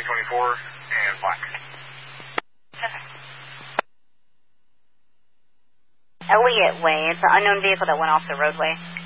2024 and black. Elliott Way. It's an unknown vehicle that went off the roadway.